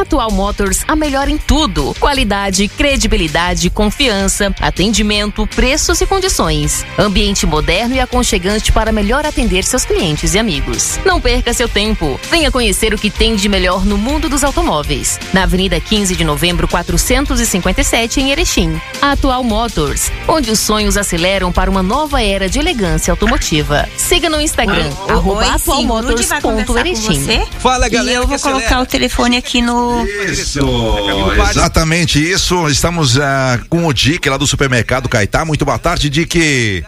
Atual Motors, a melhor em tudo. Qualidade, credibilidade, confiança, atendimento, preços e condições. Ambiente moderno e aconchegante para melhor atender seus clientes e amigos. Não perca seu tempo. Venha conhecer o que tem de melhor no mundo dos automóveis. Na Avenida 15 de Novembro, 457, em Erechim. Atual Motors, onde os sonhos aceleram para uma nova era de elegância automotiva. Siga no Instagram, @atualmotors.erechim. Fala, galera. E eu vou colocar o telefone aqui no... Isso, exatamente isso. Estamos com o Dick lá do Supermercado Caetá. Muito boa tarde, Dick.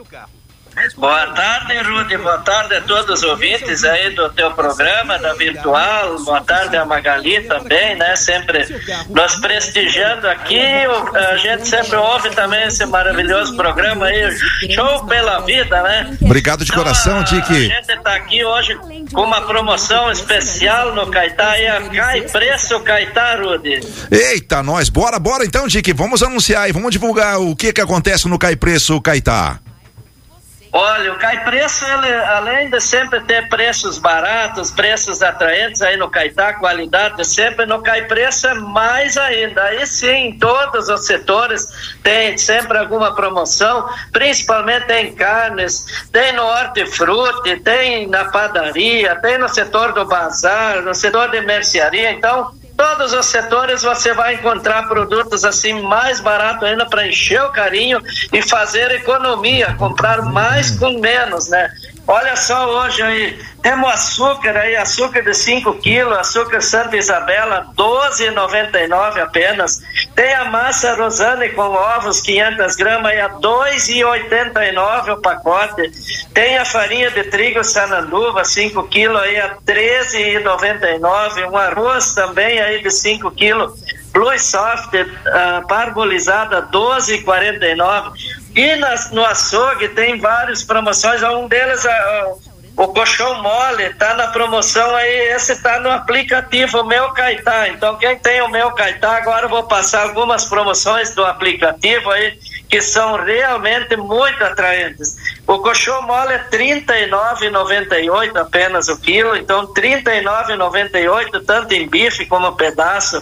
Boa tarde, Rudy. Boa tarde a todos os ouvintes aí do teu programa, da Virtual. Boa tarde a Magali também, né? Sempre nos prestigiando aqui. A gente sempre ouve também esse maravilhoso programa aí, Show pela Vida, né? Obrigado de coração, Dick. A gente tá aqui hoje com uma promoção especial no Caetá, e a Cai Preço Caetá, Rudy. Eita, nós. Bora então, Dick. Vamos anunciar e vamos divulgar o que acontece no Cai Preço Caetá. Olha, o Cai Preço, ele, além de sempre ter preços baratos, preços atraentes aí no Caetá, qualidade sempre, no Cai Preço é mais ainda. Aí sim, em todos os setores tem sempre alguma promoção, principalmente em carnes, tem no hortifruti, tem na padaria, tem no setor do bazar, no setor de mercearia. Então, todos os setores você vai encontrar produtos assim mais baratos ainda para encher o carinho e fazer economia, comprar mais com menos, né? Olha só, hoje aí temos açúcar aí, açúcar de 5 quilos, açúcar Santa Isabela, R$12,99 apenas. Tem a massa Rosane com ovos, 500 gramas aí a R$2,89 o pacote. Tem a farinha de trigo Sananduva, 5 quilos aí a R$13,99. Um arroz também aí de 5 quilos, Blue Soft, parbolizada, R$12,49. E no açougue tem várias promoções, um deles o colchão mole, tá na promoção aí, esse tá no aplicativo Meu Caetá. Então quem tem o Meu Caetá, agora eu vou passar algumas promoções do aplicativo aí, que são realmente muito atraentes. O colchão mole é R$39,98 apenas o quilo, então R$39,98 tanto em bife como pedaço.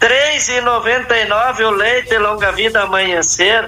R$3,99 o leite longa vida amanhecer.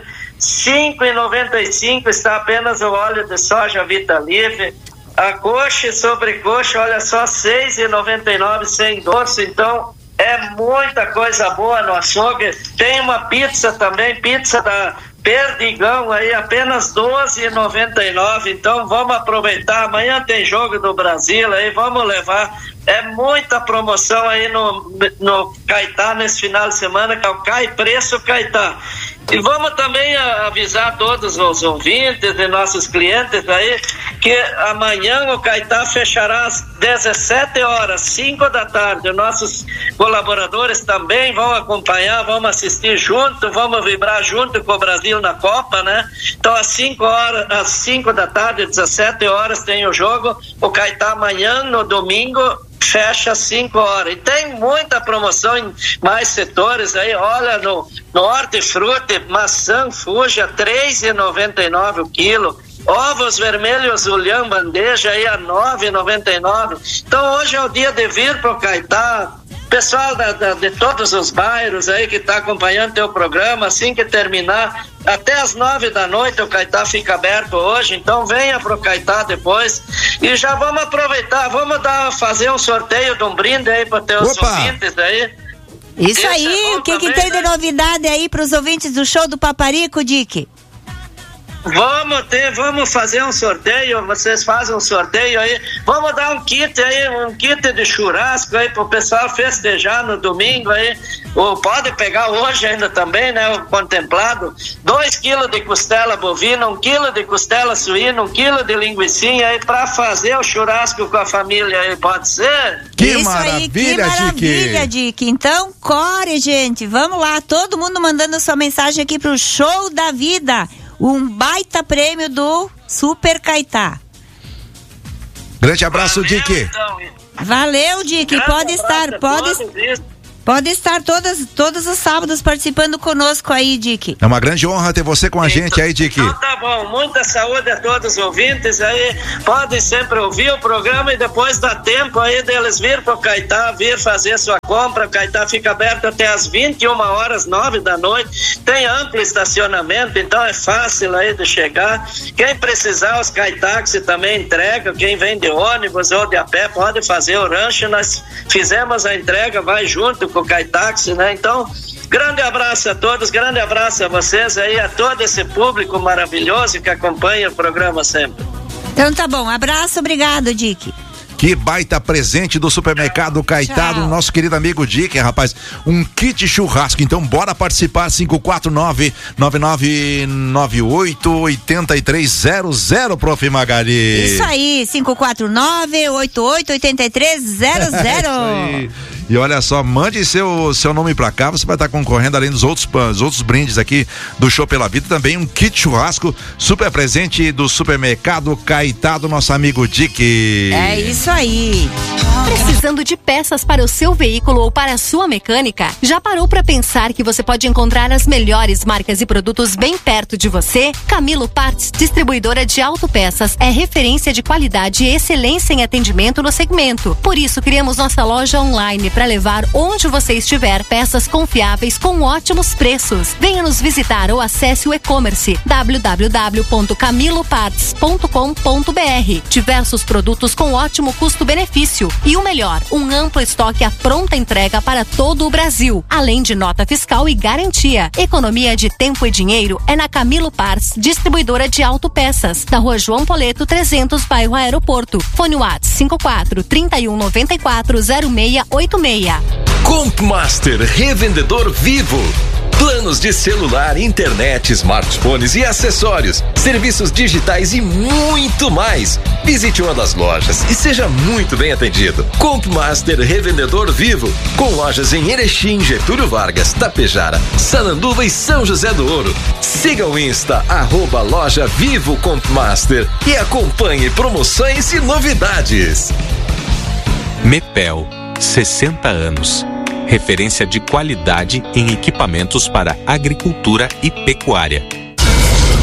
R$5,95 está apenas o óleo de soja Vita Livre. A coxa e sobrecoxa, olha só, R$6,99 sem doce. Então é muita coisa boa no açougue. Tem uma pizza também, pizza da Perdigão aí, apenas R$12,99. Então vamos aproveitar, amanhã tem jogo do Brasil aí, vamos levar. É muita promoção aí no Caetá nesse final de semana, que é o Cai Preço Caetá. E vamos também avisar todos os ouvintes e nossos clientes aí que amanhã o Caetá fechará às 17 horas, 5 da tarde. Nossos colaboradores também vão acompanhar, vamos assistir junto, vamos vibrar junto com o Brasil na Copa, né? Então às 5 da tarde, 17 horas tem o jogo. O Caetá amanhã, no domingo, fecha às 5 horas. E tem muita promoção em mais setores aí. Olha, no hortifruti, maçã Fuja, R$3,99 o quilo. Ovos vermelhos Julião bandeja aí a R$9,99. Então hoje é o dia de vir pro Caetá. Pessoal de todos os bairros aí que está acompanhando teu programa, assim que terminar, até às 9 da noite o Caetá fica aberto hoje, então venha pro Caetá depois e já vamos aproveitar, vamos fazer um sorteio de um brinde aí para teus ouvintes aí. Isso aí, o que tem de novidade aí para os ouvintes do show do Paparico, Dick? Vamos fazer um sorteio, vocês fazem um sorteio aí, vamos dar um kit de churrasco aí pro pessoal festejar no domingo aí, pode pegar hoje ainda também, né, o contemplado, 2 quilos de costela bovina, 1 quilo de costela suína, 1 quilo de linguicinha aí pra fazer o churrasco com a família aí, pode ser? Que maravilha, Dick. Então, core, gente, vamos lá, todo mundo mandando sua mensagem aqui pro Show da Vida. Um baita prêmio do Super Caetá. Grande abraço, Dick. Valeu, Dick. Pode Pode estar todos os sábados participando conosco aí, Dick. É uma grande honra ter você com a gente aí, Dick. Então tá bom, muita saúde a todos os ouvintes aí, podem sempre ouvir o programa e depois dá tempo aí deles vir pro Caetá, vir fazer sua compra. O Caetá fica aberto até às 21h, 9 da noite, tem amplo estacionamento, então é fácil aí de chegar. Quem precisar, os Caetáxi também entregam, quem vem de ônibus ou de a pé pode fazer o rancho, nós fizemos a entrega, vai junto com o Caetáxi, né? Então, grande abraço a todos, grande abraço a vocês aí, a todo esse público maravilhoso que acompanha o programa sempre. Então tá bom, abraço, obrigado, Dick. Que baita presente do Supermercado Caetá, do nosso querido amigo Dick, rapaz, um kit churrasco. Então bora participar, 549-9998-8300, Prof. Magali. Isso aí, 549-8883-00. E olha só, mande seu nome pra cá, você vai estar concorrendo, além dos outros brindes aqui do Show pela Vida, também um kit churrasco, super presente do Supermercado Caetá, do nosso amigo Dick. É isso aí. Precisando de peças para o seu veículo ou para a sua mecânica? Já parou para pensar que você pode encontrar as melhores marcas e produtos bem perto de você? Camilo Parts, distribuidora de autopeças, é referência de qualidade e excelência em atendimento no segmento. Por isso, criamos nossa loja online para levar onde você estiver peças confiáveis com ótimos preços. Venha nos visitar ou acesse o e-commerce www.camiloparts.com.br. Diversos produtos com ótimo custo-benefício e o melhor, um amplo estoque à pronta entrega para todo o Brasil, além de nota fiscal e garantia. Economia de tempo e dinheiro é na Camilo Parts, distribuidora de autopeças, da Rua João Poleto 300, bairro Aeroporto. Fone WhatsApp 54 31 94 0686. Compmaster, revendedor Vivo. Planos de celular, internet, smartphones e acessórios, serviços digitais e muito mais. Visite uma das lojas e seja muito bem atendido. Compmaster Revendedor Vivo, com lojas em Erechim, Getúlio Vargas, Tapejara, Sananduva e São José do Ouro. Siga o Insta, @loja Vivo Compmaster e acompanhe promoções e novidades. Mepel, 60 anos. Referência de qualidade em equipamentos para agricultura e pecuária.